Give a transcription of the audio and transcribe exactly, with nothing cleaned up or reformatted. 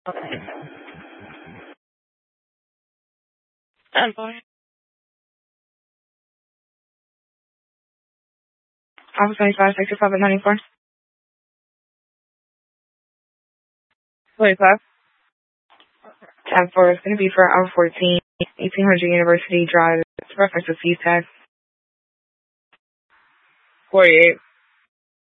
I'm sorry. Office ninety-five, Sector five at ninety-four. twenty-five. Tab four is going to be for hour fourteen, eighteen hundred University Drive. It's reference to C tag. forty-eight.